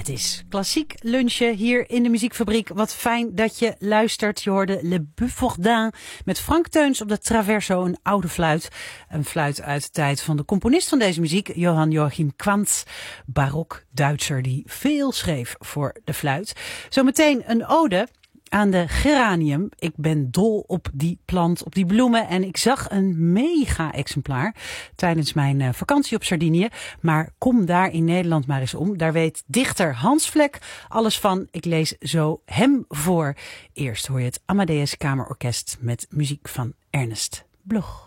Het is klassiek lunchen hier in de Muziekfabriek. Wat fijn dat je luistert. Je hoorde Le Buffordin met Frank Teuns op de Traverso, een oude fluit. Een fluit uit de tijd van de componist van deze muziek, Johann Joachim Quantz, barok Duitser die veel schreef voor de fluit. Zometeen een ode aan de geranium. Ik ben dol op die plant, op die bloemen. En ik zag een mega-exemplaar tijdens mijn vakantie op Sardinië. Maar kom daar in Nederland maar eens om. Daar weet dichter Hans Vlek alles van. Ik lees zo hem voor. Eerst hoor je het Amadeus Kamerorkest met muziek van Ernest Bloch.